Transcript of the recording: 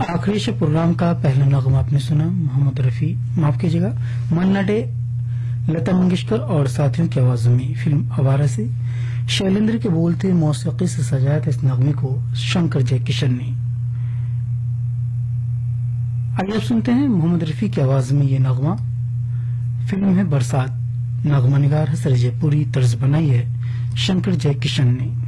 आखिरी से प्रोग्राम का पहला नगमा आपने सुना मोहम्मद रफी माफ कीजिएगा मन्ना डे लता मंगेशकर और साथियों की आवाजों में फिल्म आवारा से शैलेंद्र के बोलते मौसीकी से सजाया था इस नगमे को शंकर जयकिशन ने। आइए अब सुनते हैं मोहम्मद रफी की आवाज में ये नगमा। फिल्म है बरसात। नगमा निगार है सरजयपुरी तर्ज बनाई है शंकर जयकिशन ने।